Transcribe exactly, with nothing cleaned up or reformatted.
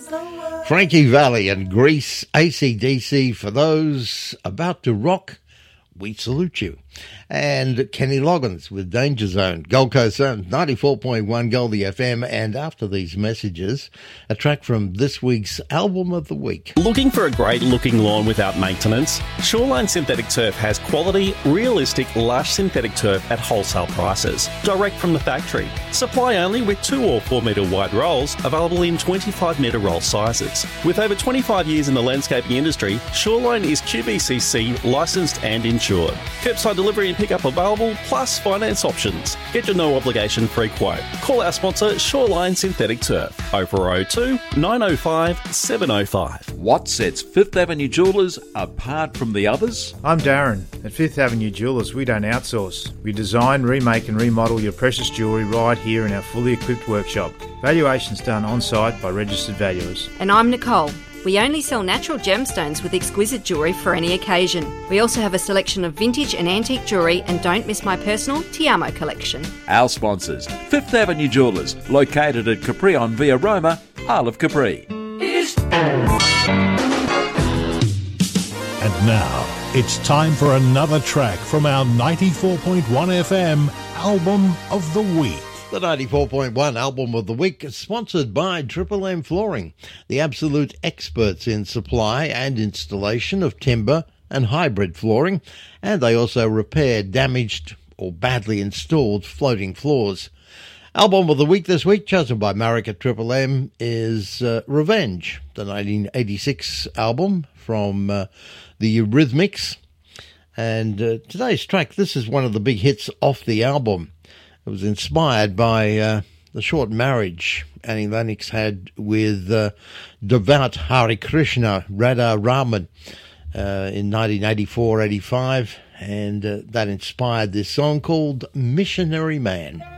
Frankie Valli and Grease, A C D C. For those about to rock, we salute you. And Kenny Loggins with Danger Zone. Gold Coast Zone, ninety-four point one Goldie F M. And after these messages, a track from this week's Album of the Week. Looking for a great looking lawn without maintenance? Shoreline Synthetic Turf has quality, realistic, lush synthetic turf at wholesale prices, direct from the factory. Supply only with two or four metre wide rolls, available in twenty-five metre roll sizes. With over twenty-five years in the landscaping industry, Shoreline is Q B C C licensed and insured. Curbside delivery and pickup available, plus finance options. Get your no obligation free quote. Call our sponsor Shoreline Synthetic Turf, oh four oh two, nine oh five, seven oh five. What sets Fifth Avenue Jewellers apart from the others? I'm Darren. At Fifth Avenue Jewellers, we don't outsource. We design, remake and remodel your precious jewellery right here in our fully equipped workshop. Valuations done on-site by registered valuers. And I'm Nicole. We only sell natural gemstones with exquisite jewellery for any occasion. We also have a selection of vintage and antique jewellery, and don't miss my personal Ti Amo collection. Our sponsors, Fifth Avenue Jewellers, located at Capri on Via Roma, Isle of Capri. And now, it's time for another track from our ninety-four point one F M Album of the Week. The ninety-four point one Album of the Week is sponsored by Triple M Flooring, the absolute experts in supply and installation of timber and hybrid flooring, and they also repair damaged or badly installed floating floors. Album of the Week this week, chosen by Marek at Triple M, is uh, Revenge, the nineteen eighty-six album from uh, the Eurythmics. And uh, today's track, this is one of the big hits off the album. It was inspired by uh, the short marriage Annie Lennox had with uh, devout Hare Krishna Radha Raman uh, in nineteen eighty-four eighty-five, and uh, that inspired this song called Missionary Man.